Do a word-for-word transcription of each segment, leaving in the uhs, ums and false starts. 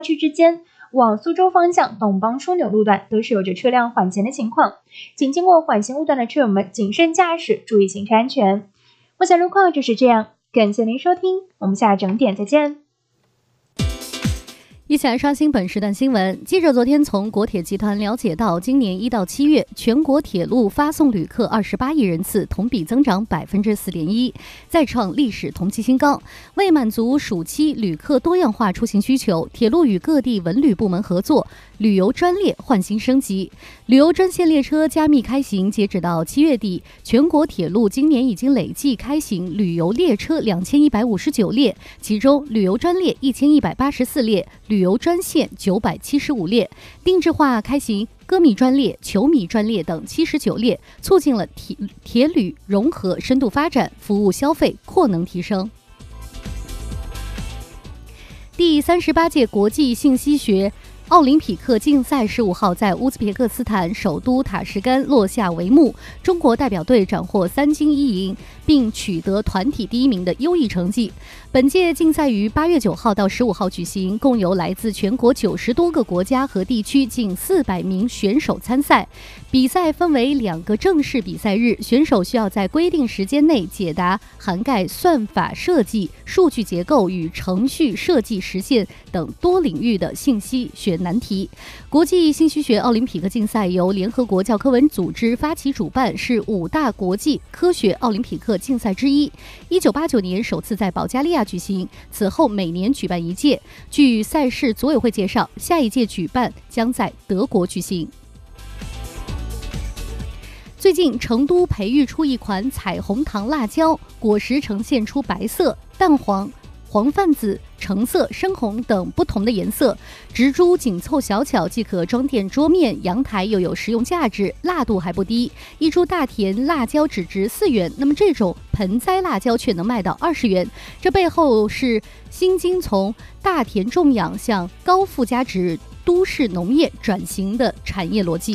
区之间往苏州方向董帮枢纽路段都是有着车辆缓行的情况，请经过缓行路段的车友们谨慎驾驶，注意行车安全。目前路况就是这样，感谢您收听，我们下整点再见。 一起来刷新本时段新闻。记者昨天从国铁集团了解到，今年一到七月，全国铁路发送旅客二十八亿人次，同比增长百分之四点一，再创历史同期新高。为满足暑期旅客多样化出行需求，铁路与各地文旅部门合作，旅游专列换新升级，旅游专线列车加密开行。截止到七月底，全国铁路今年已经累计开行旅游列车两千一百五十九列，其中旅游专列一千一百八十四列，旅游专线九百七十五列，定制化开行歌迷专列、球迷专列等七十九列，促进了铁铁旅融合深度发展，服务消费扩能提升。第三十八届国际信息学奥林匹克竞赛十五号在乌兹别克斯坦首都塔什干落下帷幕，中国代表队斩获三金一银，并取得团体第一名的优异成绩。本届竞赛于八月九号到十五号举行，共有来自全国九十多个国家和地区近四百名选手参赛。比赛分为两个正式比赛日，选手需要在规定时间内解答涵盖算法设计、数据结构与程序设计实现等多领域的信息学难题。国际信息学奥林匹克竞赛由联合国教科文组织发起主办，是五大国际科学奥林匹克竞赛之一。一九八九年首次在保加利亚举行，此后每年举办一届。据赛事组委会介绍，下一届举办将在德国举行。最近，成都培育出一款彩虹糖辣椒，果实呈现出白色、淡黄、黄泛紫、橙色、深红等不同的颜色，植株紧凑小巧，既可装垫桌面、阳台，又有实用价值，辣度还不低。一株大田辣椒只值四元，那么这种盆栽辣椒却能卖到二十元。这背后是新津从大田种养向高附加值都市农业转型的产业逻辑。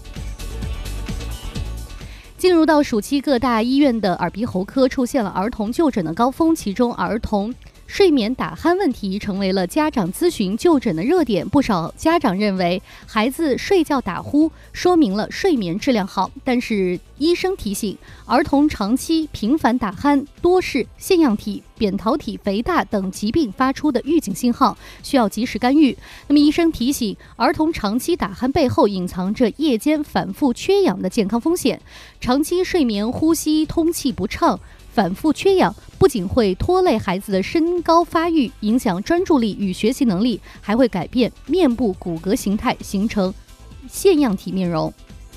进入到暑期，各大医院的耳鼻喉科出现了儿童就诊的高峰，其中儿童睡眠打鼾问题成为了家长咨询就诊的热点。不少家长认为孩子睡觉打呼说明了睡眠质量好，但是医生提醒，儿童长期频繁打鼾多是腺样体、扁桃体肥大等疾病发出的预警信号，需要及时干预。那么医生提醒，儿童长期打鼾背后隐藏着夜间反复缺氧的健康风险。长期睡眠呼吸通气不畅，反复缺氧不仅会拖累孩子的身高发育，影响专注力与学习能力，还会改变面部骨骼形态，形成腺样体面容。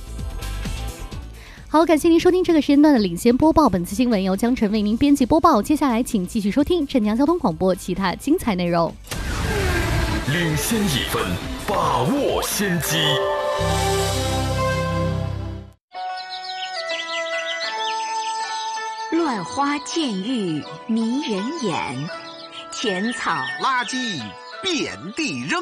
好，感谢您收听这个时间段的领先播报，本次新闻由江晨为您编辑播报。接下来请继续收听镇江交通广播其他精彩内容。 领先一分，把握先机。 乱花渐欲迷人眼，浅草垃圾遍地扔，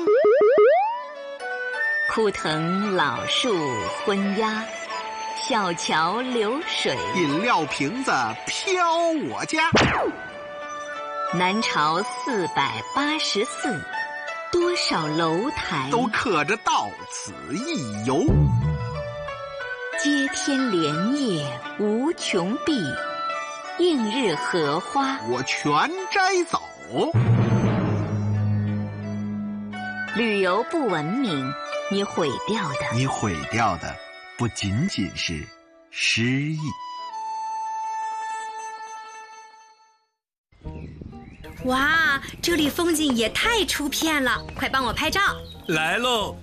枯藤老树昏鸦，小桥流水， 饮料瓶子飘我家。 南朝四百八十寺，多少楼台都刻着到此一游。 接天莲叶无穷碧，映日荷花我全摘走。 旅游不文明，你毁掉的， 你毁掉的不仅仅是诗意。 哇，这里风景也太出片了，快帮我拍照。 来喽！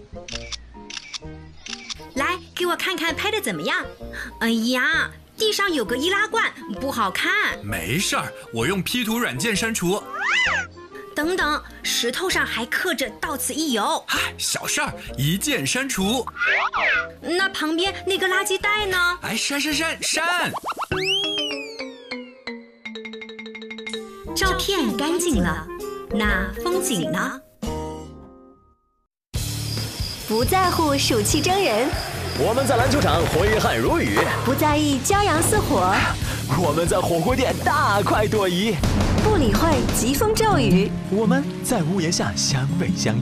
来，给我看看拍的怎么样？哎呀，地上有个易拉罐，不好看。 没事儿，我用 P 图软件删除。 等等，石头上还刻着到此一游。 嗨，小事儿，一键删除。 那旁边那个垃圾袋呢？ 哎，删删删删！ 照片干净了，那风景呢？ 不在乎暑气征人， 我们在篮球场挥汗如雨， 不在意骄阳似火； 我们在火锅店大快朵颐， 不理会疾风骤雨。 我们在屋檐下相偎相依。